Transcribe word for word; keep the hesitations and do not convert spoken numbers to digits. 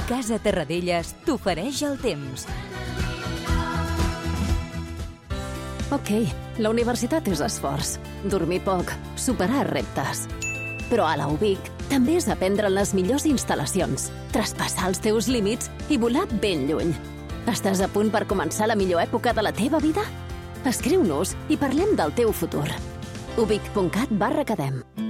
Casa Terradellas t'ofereix el temps. Ok, la universitat és esforç, dormir poc, superar reptes. Però a la U B I C també és aprendre en les millors instal·lacions, traspassar els teus límits i volar ben lluny. Estàs a punt per començar la millor època de la teva vida? Escriu-nos i parlem del teu futur. ubic punt cat barra academ.